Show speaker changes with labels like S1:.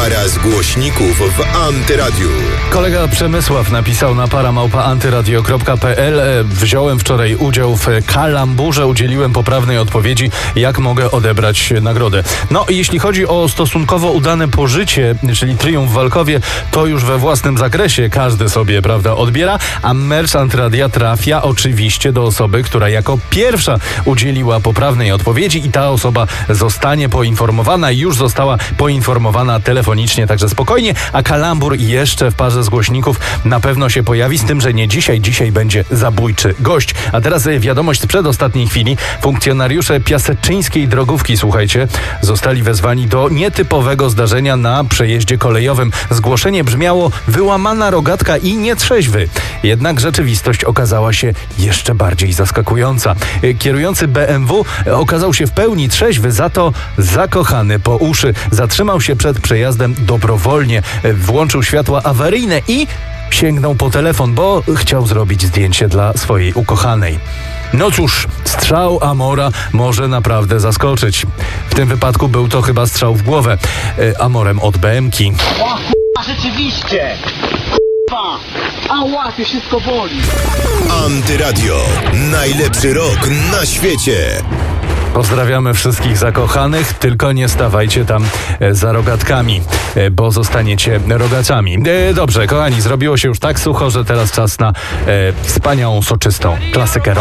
S1: Para z głośników w Antyradiu.
S2: Kolega Przemysław napisał na para@antyradio.pl. Wziąłem wczoraj udział w kalamburze, udzieliłem poprawnej odpowiedzi, jak mogę odebrać nagrodę. No i jeśli chodzi o stosunkowo udane pożycie, czyli triumf w Walkowie, to już we własnym zakresie każdy sobie, prawda, odbiera, a merch Antyradia trafia oczywiście do osoby, która jako pierwsza udzieliła poprawnej odpowiedzi i ta osoba zostanie poinformowana i już została poinformowana telefonicznie, także spokojnie, a kalambur jeszcze w parze z głośników na pewno się pojawi, z tym, że nie dzisiaj. Dzisiaj będzie zabójczy gość. A teraz wiadomość z przedostatniej chwili. Funkcjonariusze piaseczyńskiej drogówki, słuchajcie, zostali wezwani do nietypowego zdarzenia na przejeździe kolejowym. Zgłoszenie brzmiało: wyłamana rogatka i nietrzeźwy. Jednak rzeczywistość okazała się jeszcze bardziej zaskakująca. Kierujący BMW okazał się w pełni trzeźwy, za to zakochany po uszy. Zatrzymał się przed przejazdem dobrowolnie, włączył światła awaryjne i sięgnął po telefon, bo chciał zrobić zdjęcie dla swojej ukochanej. No cóż, strzał Amora może naprawdę zaskoczyć. W tym wypadku był to chyba strzał w głowę. Amorem od BM-ki.
S3: O k***a, rzeczywiście! K***a! Ała, to wszystko boli!
S1: Antyradio. Najlepszy rok na świecie.
S2: Pozdrawiamy wszystkich zakochanych, tylko nie stawajcie tam za rogatkami, bo zostaniecie rogaczami. Dobrze, kochani, zrobiło się już tak sucho, że teraz czas na wspaniałą, soczystą klasykę.